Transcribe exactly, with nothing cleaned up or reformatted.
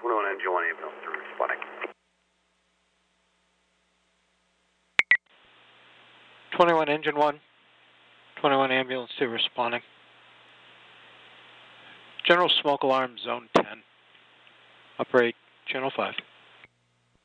twenty-one engine one ambulance two responding. twenty-one engine one, twenty-one ambulance two responding. General smoke alarm zone ten. Operate channel five.